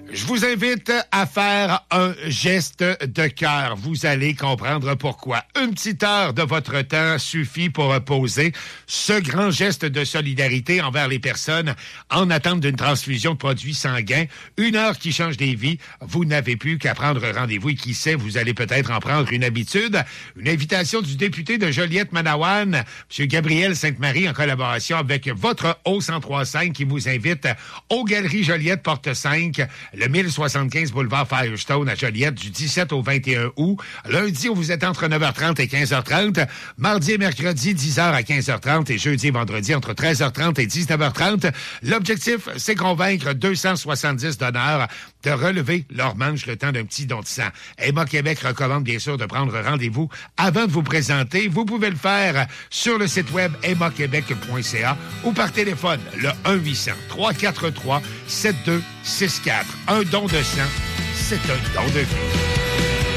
Je vous invite à faire un geste de cœur. Vous allez comprendre pourquoi. Une petite heure de votre temps suffit pour poser ce grand geste de solidarité envers les personnes en attente d'une transfusion de produits sanguins. Une heure qui change des vies. Vous n'avez plus qu'à prendre rendez-vous et qui sait, vous allez peut-être en prendre une habitude. Une invitation du député de Joliette-Manawan, M. Gabriel Sainte-Marie, en collaboration avec votre O1035 qui vous invite aux Galeries Joliette, porte 5, le 1075 boulevard Firestone à Joliette du 17 au 21 août. Lundi, vous êtes entre 9h30 et 15h30. Mardi et mercredi, 10h à 15h30 et jeudi et vendredi entre 13h30 et 19h30. L'objectif, c'est convaincre 270 donneurs de relever leur manche le temps d'un petit don de sang. Emma Québec recommande bien sûr de prendre rendez-vous avant de vous présenter. Vous pouvez le faire sur le site web emmaquebec.ca ou par téléphone, le 1-800-343-7264. Un don de sang, c'est un don de vie.